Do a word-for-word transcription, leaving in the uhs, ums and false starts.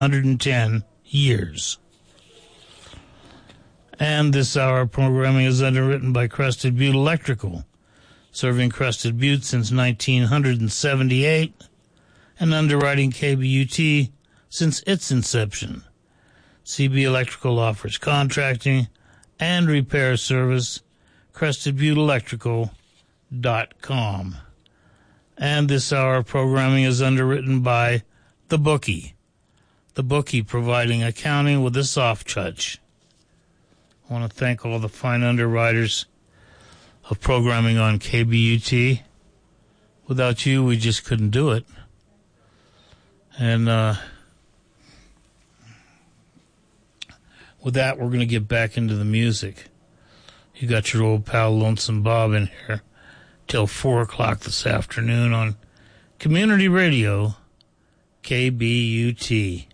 hundred ten years. And this hour of programming is underwritten by Crested Butte Electrical, serving Crested Butte since nineteen seventy-eight and underwriting K B U T since its inception. C B Electrical offers contracting and repair service. Crested Butte Electrical dot com. And this hour of programming is underwritten by The Bookie. The Bookie, providing accounting with a soft touch. I want to thank all the fine underwriters of programming on K B U T. Without you, we just couldn't do it. And uh, with that, we're going to get back into the music. You got your old pal Lonesome Bob in here till four o'clock this afternoon on Community Radio, K B U T.